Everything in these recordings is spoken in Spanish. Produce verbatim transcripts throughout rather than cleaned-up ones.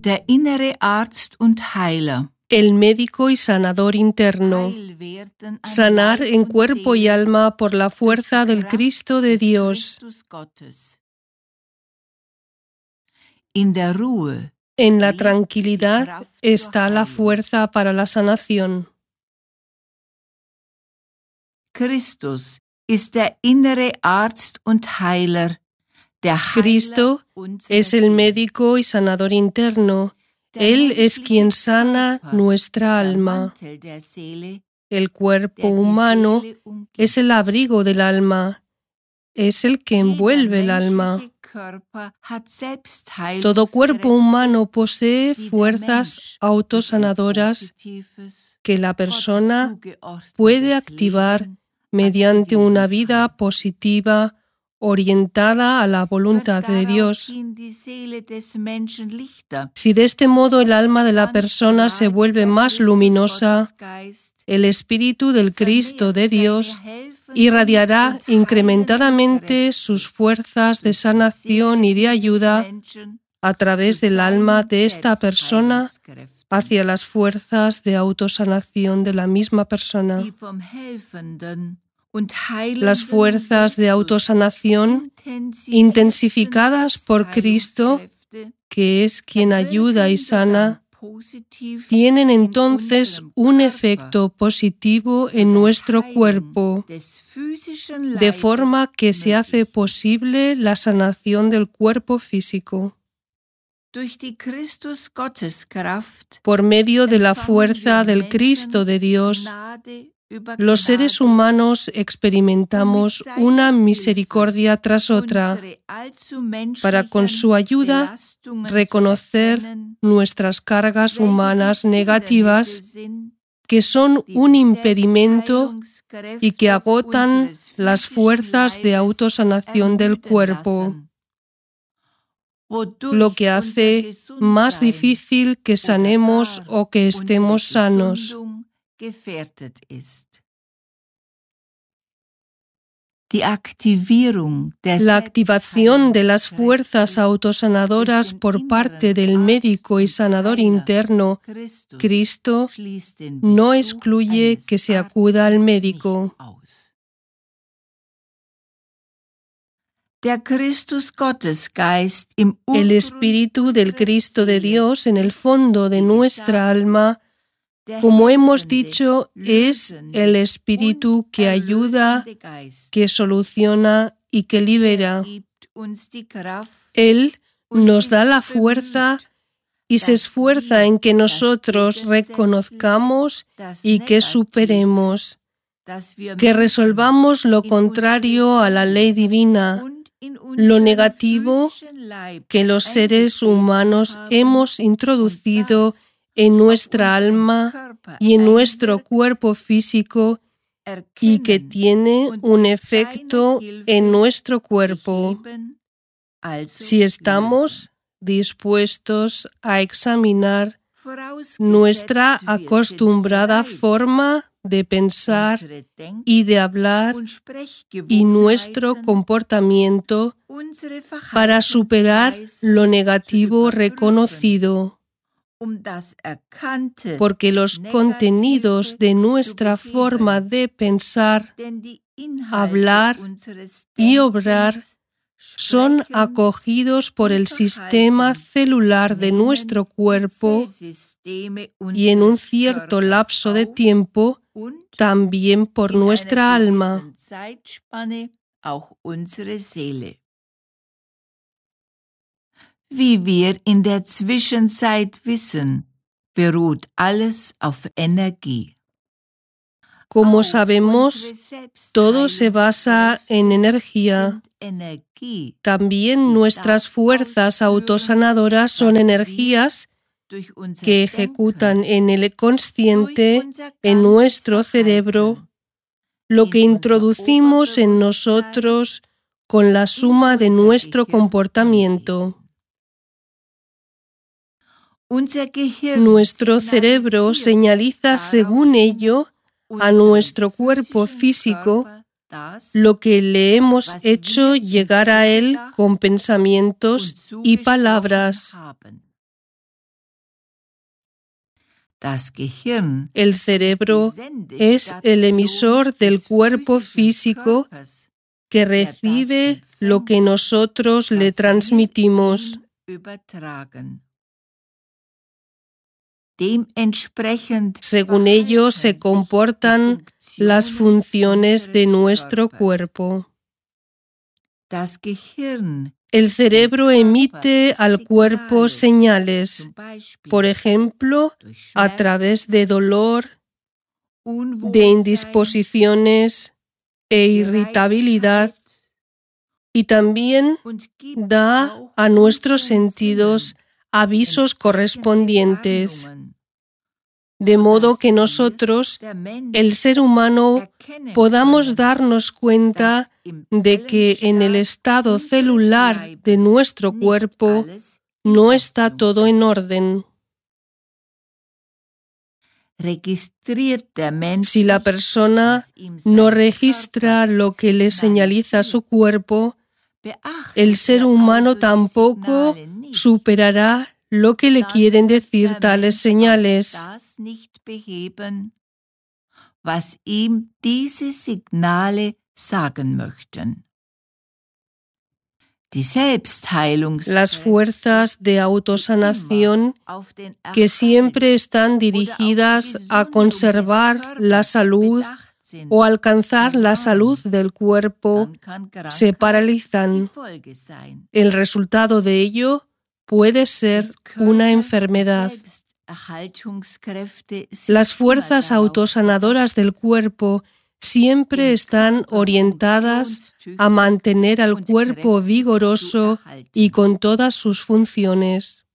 Der innere Arzt und Heiler. El médico y sanador interno. Sanar en cuerpo y alma por la fuerza del Cristo de Dios. En la tranquilidad está la fuerza para la sanación. Christus ist der innere Arzt und Heiler. Cristo es el médico y sanador interno. Él es quien sana nuestra alma. El cuerpo humano es el abrigo del alma. Es el que envuelve el alma. Todo cuerpo humano posee fuerzas autosanadoras que la persona puede activar mediante una vida positiva orientada a la voluntad de Dios. Si de este modo el alma de la persona se vuelve más luminosa, el Espíritu del Cristo de Dios irradiará incrementadamente sus fuerzas de sanación y de ayuda a través del alma de esta persona hacia las fuerzas de autosanación de la misma persona. Las fuerzas de autosanación intensificadas por Cristo, que es quien ayuda y sana, tienen entonces un efecto positivo en nuestro cuerpo, de forma que se hace posible la sanación del cuerpo físico. Por medio de la fuerza del Cristo de Dios, los seres humanos experimentamos una misericordia tras otra para, con su ayuda, reconocer nuestras cargas humanas negativas que son un impedimento y que agotan las fuerzas de autosanación del cuerpo, lo que hace más difícil que sanemos o que estemos sanos. La activación de las fuerzas autosanadoras por parte del médico y sanador interno, Cristo, no excluye que se acuda al médico. El Espíritu del Cristo de Dios en el fondo de nuestra alma, como hemos dicho, es el Espíritu que ayuda, que soluciona y que libera. Él nos da la fuerza y se esfuerza en que nosotros reconozcamos y que superemos, que resolvamos lo contrario a la ley divina, lo negativo que los seres humanos hemos introducido en nuestra alma y en nuestro cuerpo físico y que tiene un efecto en nuestro cuerpo, si estamos dispuestos a examinar nuestra acostumbrada forma de pensar y de hablar y nuestro comportamiento para superar lo negativo reconocido, porque los contenidos de nuestra forma de pensar, hablar y obrar son acogidos por el sistema celular de nuestro cuerpo y en un cierto lapso de tiempo también por nuestra alma. Wie wir in der Zwischenzeit wissen, beruht alles auf Energie. Como sabemos, todo se basa en energía. También nuestras fuerzas autosanadoras son energías que ejecutan en el consciente, en nuestro cerebro, lo que introducimos en nosotros con la suma de nuestro comportamiento. Nuestro cerebro señaliza según ello a nuestro cuerpo físico lo que le hemos hecho llegar a él con pensamientos y palabras. El cerebro es el emisor del cuerpo físico que recibe lo que nosotros le transmitimos. Según ello se comportan las funciones de nuestro cuerpo. El cerebro emite al cuerpo señales, por ejemplo, a través de dolor, de indisposiciones e irritabilidad, y también da a nuestros sentidos avisos correspondientes, de modo que nosotros, el ser humano, podamos darnos cuenta de que en el estado celular de nuestro cuerpo no está todo en orden. Si la persona no registra lo que le señaliza su cuerpo, el ser humano tampoco superará lo que le quieren decir tales señales. Las fuerzas de autosanación, que siempre están dirigidas a conservar la salud o alcanzar la salud del cuerpo, se paralizan. El resultado de ello puede ser una enfermedad. Las fuerzas autosanadoras del cuerpo siempre están orientadas a mantener al cuerpo vigoroso y con todas sus funciones.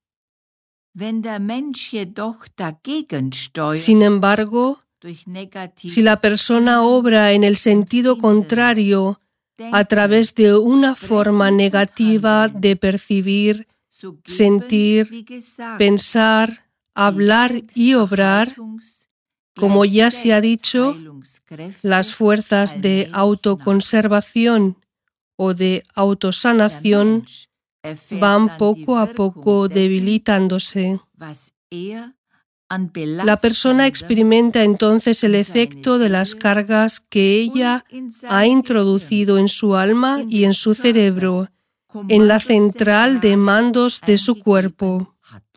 Sin embargo, si la persona obra en el sentido contrario, a través de una forma negativa de percibir, sentir, pensar, hablar y obrar, como ya se ha dicho, las fuerzas de autoconservación o de autosanación van poco a poco debilitándose. La persona experimenta entonces el efecto de las cargas que ella ha introducido en su alma y en su cerebro, en la central de mandos de su cuerpo.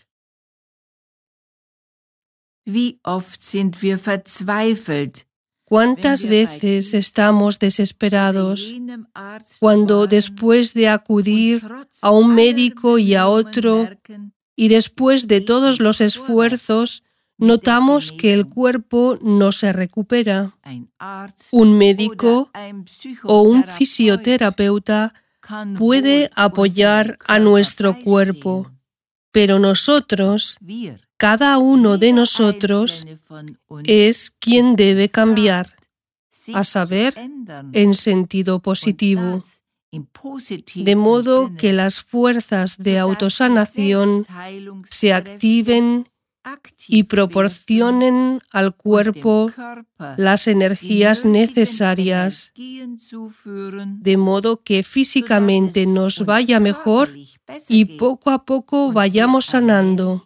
¿Cuántas veces estamos desesperados cuando después de acudir a un médico y a otro, y después de todos los esfuerzos, notamos que el cuerpo no se recupera? Un médico o un fisioterapeuta puede apoyar a nuestro cuerpo, pero nosotros, cada uno de nosotros, es quien debe cambiar, a saber, en sentido positivo, de modo que las fuerzas de autosanación se activen y proporcionen al cuerpo las energías necesarias, de modo que físicamente nos vaya mejor y poco a poco vayamos sanando.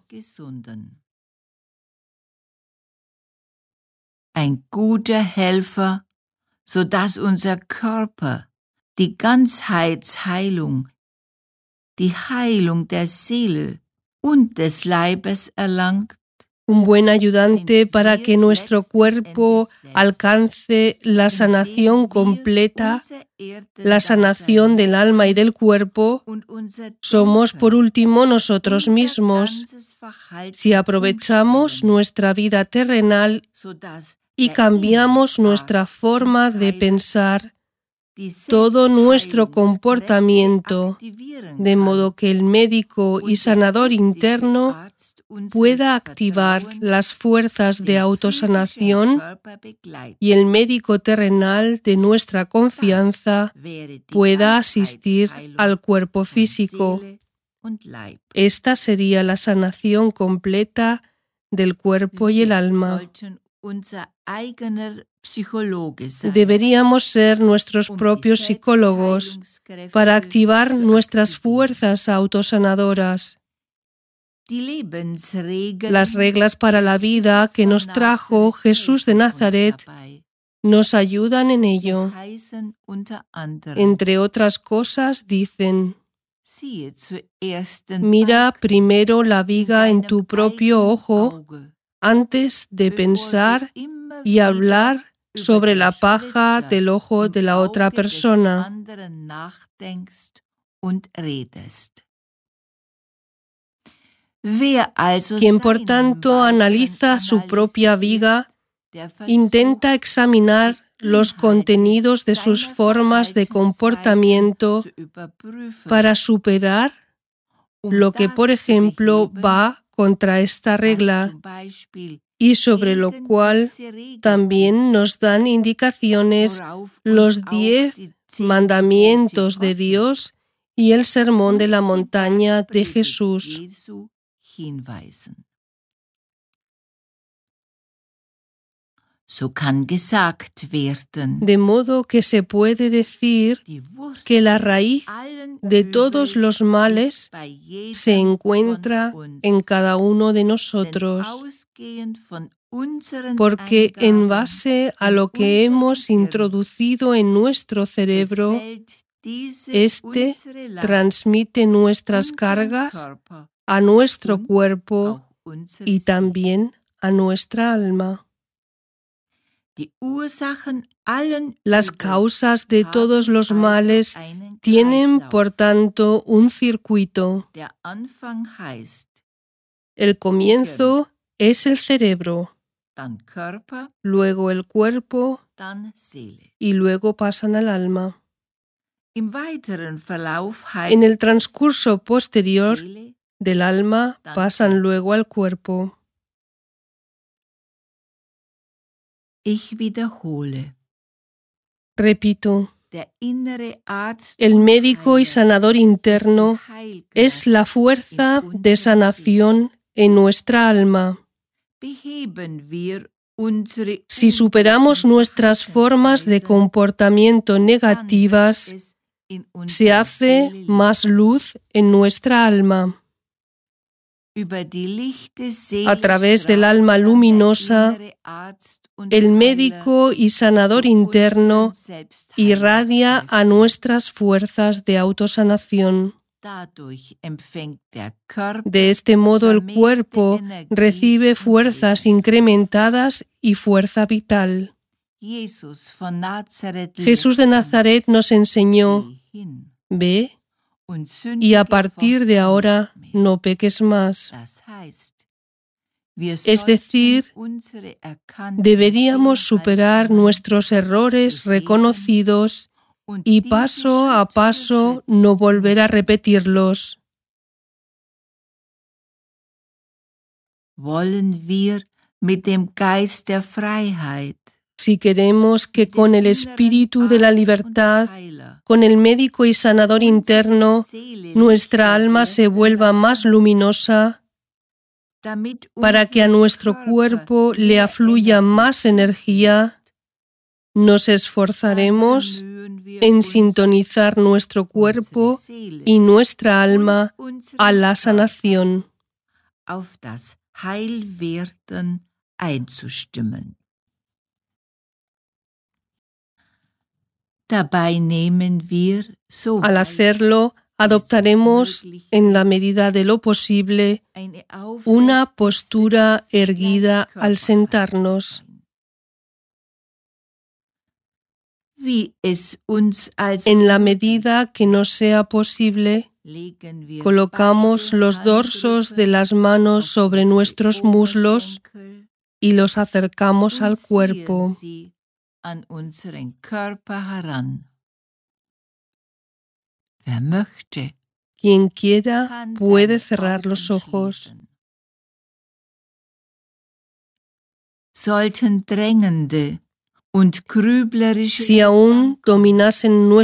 Ein guter Helfer, sodass unser Körper die Ganzheitsheilung, die Heilung der Seele und des Leibes erlangt. Un buen ayudante para que nuestro cuerpo alcance la sanación completa, la sanación del alma y del cuerpo, somos por último nosotros mismos. Si aprovechamos nuestra vida terrenal y cambiamos nuestra forma de pensar, todo nuestro comportamiento, de modo que el médico y sanador interno pueda activar las fuerzas de autosanación y el médico terrenal de nuestra confianza pueda asistir al cuerpo físico. Esta sería la sanación completa del cuerpo y el alma. Deberíamos ser nuestros propios psicólogos para activar nuestras fuerzas autosanadoras. Las reglas para la vida que nos trajo Jesús de Nazaret nos ayudan en ello. Entre otras cosas dicen: mira primero la viga en tu propio ojo antes de pensar y hablar sobre la paja del ojo de la otra persona. Quien por tanto analiza su propia viga, intenta examinar los contenidos de sus formas de comportamiento para superar lo que, por ejemplo, va contra esta regla y sobre lo cual también nos dan indicaciones los diez mandamientos de Dios y el sermón de la montaña de Jesús. De modo que se puede decir que la raíz de todos los males se encuentra en cada uno de nosotros, porque en base a lo que hemos introducido en nuestro cerebro, éste transmite nuestras cargas a nuestro cuerpo y también a nuestra alma. Las causas de todos los males tienen, por tanto, un circuito. El comienzo es el cerebro, luego el cuerpo y luego pasan al alma. En el transcurso posterior del alma pasan luego al cuerpo. Repito, el médico y sanador interno es la fuerza de sanación en nuestra alma. Si superamos nuestras formas de comportamiento negativas, se hace más luz en nuestra alma. A través del alma luminosa, el médico y sanador interno irradia a nuestras fuerzas de autosanación. De este modo, el cuerpo recibe fuerzas incrementadas y fuerza vital. Jesús de Nazaret nos enseñó: ve y a partir de ahora no peques más. Es decir, deberíamos superar nuestros errores reconocidos y paso a paso no volver a repetirlos. Si queremos que con el espíritu de la libertad, con el médico y sanador interno, nuestra alma se vuelva más luminosa, para que a nuestro cuerpo le afluya más energía, nos esforzaremos en sintonizar nuestro cuerpo y nuestra alma a la sanación. Al hacerlo, adoptaremos, en la medida de lo posible, una postura erguida al sentarnos. En la medida que nos sea posible, colocamos los dorsos de las manos sobre nuestros muslos y los acercamos al cuerpo. Quien quiera puede cerrar los ojos. Si aún dominasen nuestro